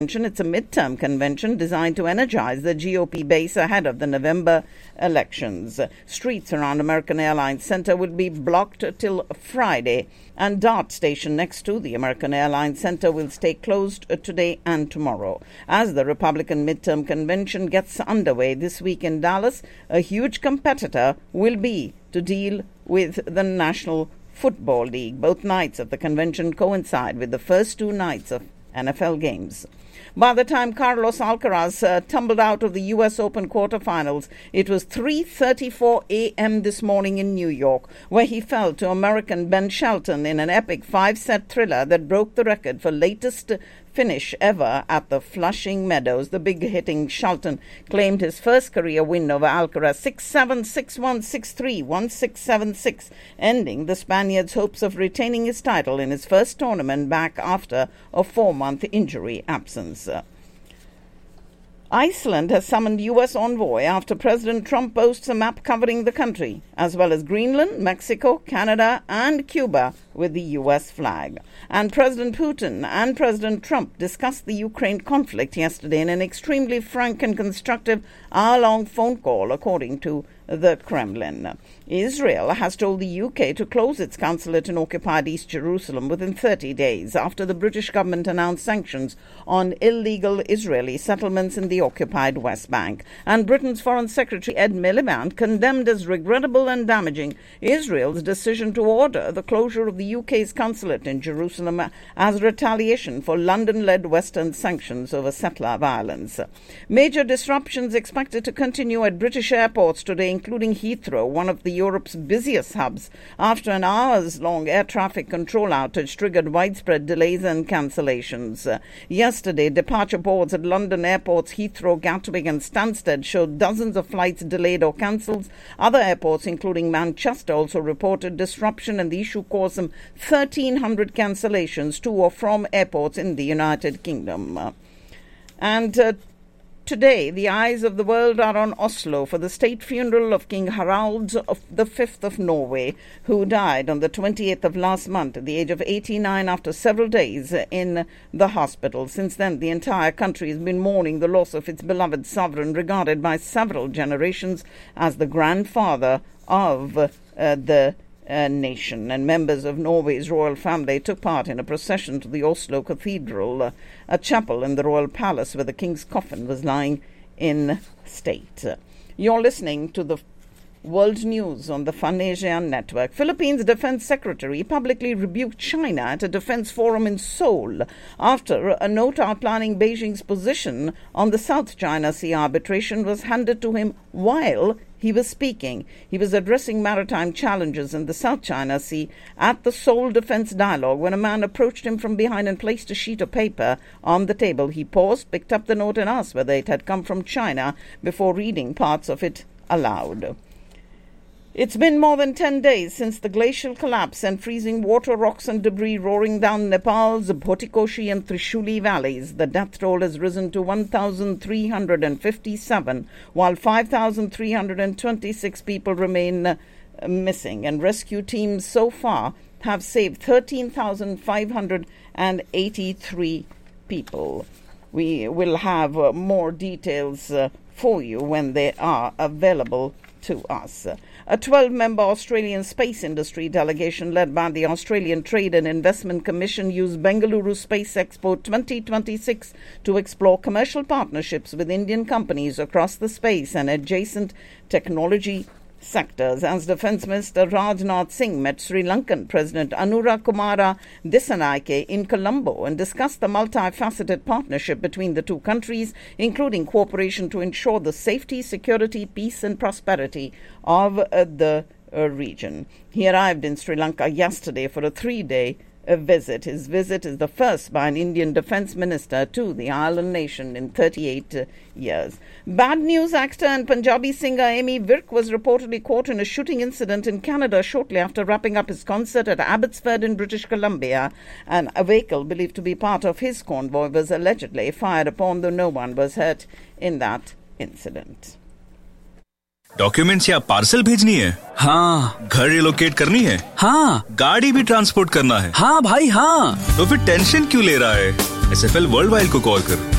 It's a midterm convention designed to energize the GOP base ahead of the November elections. Streets around American Airlines Center will be blocked till Friday, and DART station next to the American Airlines Center will stay closed today and tomorrow. As the Republican midterm convention gets underway this week in Dallas, a huge competitor will be to deal with the National Football League. Both nights of the convention coincide with the first two nights of NFL games. By the time Carlos Alcaraz tumbled out of the U.S. Open quarterfinals, it was 3:34 a.m. this morning in New York, where he fell to American Ben Shelton in an epic 5-set thriller that broke the record for latest finish ever at the Flushing Meadows. The big-hitting Shelton claimed his first career win over Alcaraz 6-7, 6-1, 6-3, 1-6, 7-6, ending the Spaniard's hopes of retaining his title in his first tournament back after a 4-month injury absence. Iceland has summoned U.S. envoy after President Trump posts a map covering the country, as well as Greenland, Mexico, Canada, and Cuba with the U.S. flag. And President Putin and President Trump discussed the Ukraine conflict yesterday in an extremely frank and constructive hour-long phone call, according to the Kremlin. Israel has told the UK to close its consulate in occupied East Jerusalem within 30 days after the British government announced sanctions on illegal Israeli settlements in the occupied West Bank. And Britain's Foreign Secretary Ed Miliband condemned as regrettable and damaging Israel's decision to order the closure of the UK's consulate in Jerusalem as retaliation for London-led Western sanctions over settler violence. Major disruptions expected to continue at British airports today, including Heathrow, one of Europe's busiest hubs, after an hours-long air traffic control outage triggered widespread delays and cancellations. Yesterday, departure boards at London airports Heathrow, Gatwick and Stansted showed dozens of flights delayed or cancelled. Other airports, including Manchester, also reported disruption, and the issue caused some 1,300 cancellations to or from airports in the United Kingdom. Today, the eyes of the world are on Oslo for the state funeral of King Harald V of Norway, who died on the 28th of last month at the age of 89 after several days in the hospital. Since then, the entire country has been mourning the loss of its beloved sovereign, regarded by several generations as the grandfather of the nation. And members of Norway's royal family took part in a procession to the Oslo Cathedral, a chapel in the royal palace where the king's coffin was lying in state. You're listening to the World News on the Fun Asia Network. Philippines Defense Secretary publicly rebuked China at a defense forum in Seoul after a note outlining Beijing's position on the South China Sea arbitration was handed to him while he was speaking. He was addressing maritime challenges in the South China Sea at the Seoul Defense Dialogue when a man approached him from behind and placed a sheet of paper on the table. He paused, picked up the note and asked whether it had come from China before reading parts of it aloud. It's been more than 10 days since the glacial collapse and freezing water, rocks and debris roaring down Nepal's Bhotikoshi and Trishuli valleys. The death toll has risen to 1,357, while 5,326 people remain missing. And rescue teams so far have saved 13,583 people. We will have more details for you when they are available to us. A 12-member Australian space industry delegation led by the Australian Trade and Investment Commission used Bengaluru Space Expo 2026 to explore commercial partnerships with Indian companies across the space and adjacent technology sectors. As Defence Minister Rajnath Singh met Sri Lankan President Anura Kumara Dissanayake in Colombo and discussed the multifaceted partnership between the two countries, including cooperation to ensure the safety, security, peace and prosperity of the region. He arrived in Sri Lanka yesterday for a 3-day visit. His visit is the first by an Indian defence minister to the island nation in 38 years. Bad news: actor and Punjabi singer Amy Virk was reportedly caught in a shooting incident in Canada shortly after wrapping up his concert at Abbotsford in British Columbia. And a vehicle believed to be part of his convoy was allegedly fired upon, though no one was hurt in that incident. Documents या parcel भेजनी है? हाँ. घर relocate करनी है? हाँ. गाड़ी भी ट्रांसपोर्ट करना है? हाँ भाई हाँ. तो फिर टेंशन क्यों ले रहा है? SFL वर्ल्ड वाइड को कॉल कर.